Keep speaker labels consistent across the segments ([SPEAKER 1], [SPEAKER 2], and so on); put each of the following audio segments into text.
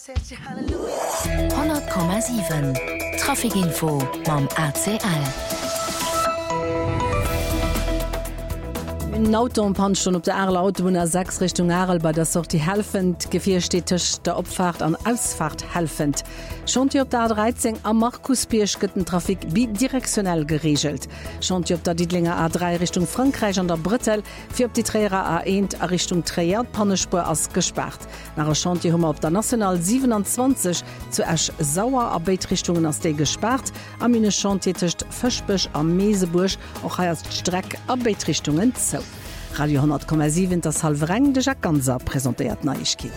[SPEAKER 1] 100,7 Trafikinfo mam ACL.
[SPEAKER 2] Ein Autounpann schon op der Arler Autobahn 6 Richtung Arel bei der Sortie helfend, Gefir steht tisch der Opfahrt an Ausfahrt helfend. Schon op der 13 am Markuspiersch gëtten Trafik bidirektionell geregelt. Schon op der Diedlinger A3 Richtung Frankreich an der Brüttel, fir op die Träger A1 a Richtung Träiert Pannespur ass gesperrt. Nach der Chantier hummer op der National 27 zu Esch Sauer a Beitrichtungen ass déi gesperrt, am mine Chantier tischcht Fëschbech am Meseburg och heierst Streck a Beitrichtungen zou. Radio 10,7 das Halvreng de Jacques Ganser präsentiert Neuigkeit.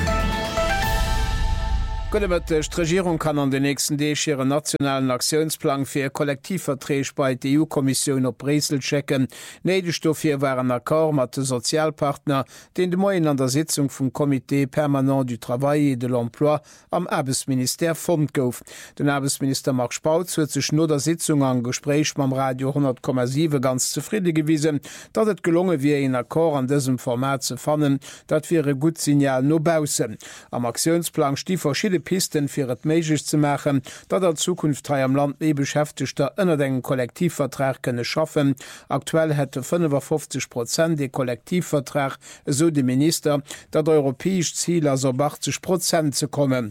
[SPEAKER 3] Die Regierung kann an den nächsten Tag ihren nationalen Aktionsplan für Kollektivverträge bei der EU-Kommission auf Bresel checken. Neidestoff hier waren Akkord mit den Sozialpartnern, den de Morgen an der Sitzung vom Komitee Permanent du Travail et de l'Emploi am Arbeitsminister fand gouf. Den Arbeitsminister Marc Spautz hat sich nur der Sitzung an Gespräch beim Radio 100,7 ganz zufrieden gewesen, dass es gelungen wäre, einen Akkord an diesem Format zu finden. Das wäre ein gutes Signal no bausen. Am Aktionsplan stehen verschiedene Pisten fir et méigich ze machen, dat der Zukunft am Land Beschäftigter ënner engen Kollektivvertrag kënne schaffen. Aktuell hätte 55% de Kollektivvertrag, so de Minister, dat europäesch Ziel as op 80% ze kommen.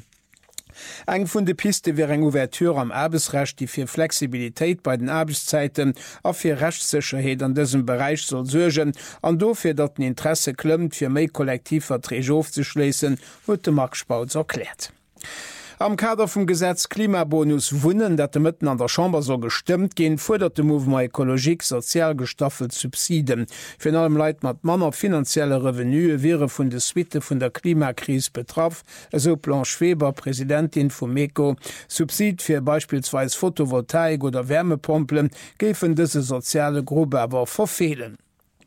[SPEAKER 3] Eng vun de Piste wär eng Ouverture am Arbeitsrecht, die fir Flexibilitéit bei den Arbeitszeiten a fir Rechtssicherheet an diesem Bereich soll sorgen, an dofir dat den Interesse klëmmt fir méi Kollektivverträge aufzuschließen, huet de Marc Spautz erklärt. Am Kader vom Gesetz Klimabonus Wunnen, dat de mitten an der Chamber so gestimmt gehen, fordert de Mouvement Ökologik sozial gestaffelt Subsiden. Für allem Leiit mat Manner finanzielle Revenue wäre vun de Suite vun der Klimakrise betraff, so Blanche Weber, Präsidentin vom MECO. Subsid für beispielsweise Photovoltaik oder Wärmepumpen gefen diese soziale Gruppe aber verfehlen.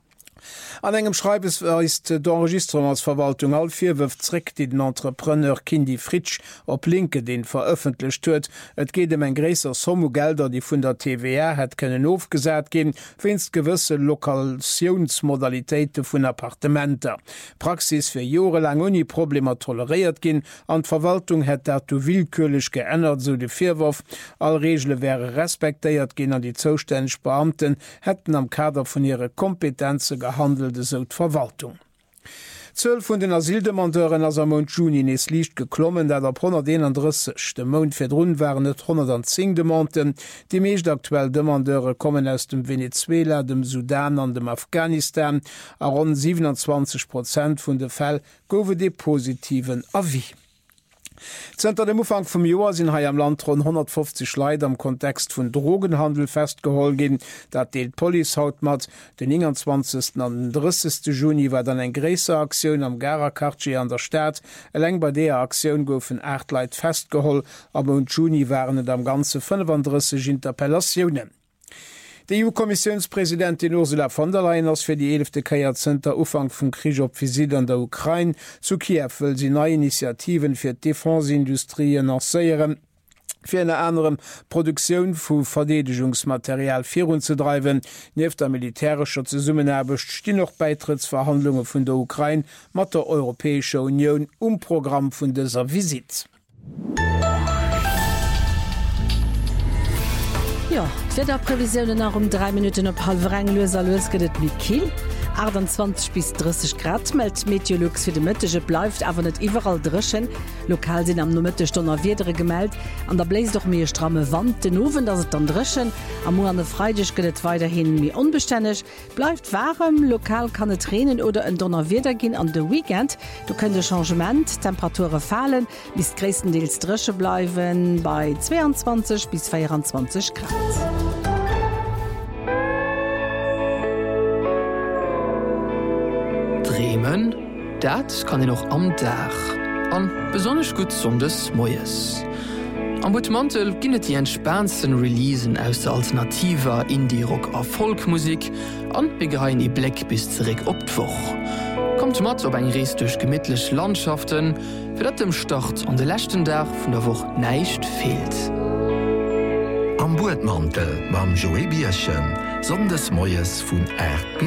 [SPEAKER 3] An engem Schreibes ist d'Enregistremansverwaltung all 4 wirft die den Entrepreneur Kindi Fritsch op Linke den veröffentlicht huet. Et geht en gräser Sommogelder, die vun der TVA het können aufgesät gin, finst gewisse Lokationsmodalitäten vun Appartementer. Praxis fir Jore lang uni Probleme toleriert gin, an Verwaltung het dazu willkürlich geändert, so de Vorwurf. All Regel wäre respektiert gin an die zuständigen Beamten hätten am Kader von ihre Kompetenzen gehandelt, so die Verwaltung. 12 von den Asildemandeuren as am Mont Juni nes Licht geklommen, dat der 131. De Mont fir rund waren net 110 Demanten. Die meescht aktuell Demandeure kommen aus dem Venezuela, dem Sudan an dem Afghanistan. A rund 27% vun de Fäll goufe de positiven Avis. Zter dem Ufang vum Joer sinn hai am Land rund 150 Leiit am Kontext vun Drogenhandel festgehol gin, dat deelt Police haut mat. Den 21. an den 30. Juni war dann eng gräser Aktiun am Gara-Quartier an der Stadt. Eleng bei der Aktiun goufen 8 Leiit festgeholl, aber im Juni waren et am ganze 35 Interpellationen. Die EU-Kommissionspräsidentin Ursula von der Leyen ass fir die 11. Jahrzehnter Ufang vum Krieg op Visit an der Ukraine zu Kiew will sie neue Initiativen fir d'Defenseindustrien lancéieren, fir en anderem Produktion vu Verdedigungsmaterial virunzudreiben. Neben der militärischer Zusammenarbeit stehen noch Beitrittsverhandlungen vun der Ukraine mat der Europäische Union Programm vun dieser Visit.
[SPEAKER 2] Ja, für der Prävisionen nach 3 Minuten op halvreng loser losgedet mit Kiel. 28 bis 30 Grad meldt Meteorlux für de Mëttege bleibt aber net überall dreschen. Lokal sind am Nommette Stonner Wiedere gemeldet. An der bläst doch mehr stramme Wand den Ofen, dass es dann dreschen. Am Mo an der Freitag geht weiterhin mir unbeständig. Bleibt warm, lokal kann es regnen oder ein Donner wieder gehen an der Weekend. Du könnt Changement, Temperaturen fallen, bis größtenteils dresche bleiben bei 22 bis 24 Grad.
[SPEAKER 4] Bremen, dat kann noch am Dach an besonders gut sondes Moes. Am Butmantel ginnet die entspannsten Releasen aus der alternativer Indie-Rock a Folkmusik an begein e Black bis zurück opdwoch. Kommt mat op eng Rees durch gemidtlech Landschaften, fir dat dem Start an de lächten Dach vun der Woch neicht fehlt.
[SPEAKER 5] Am Butmantel mam Joe Bierchen, sondes Moes vun 8 bis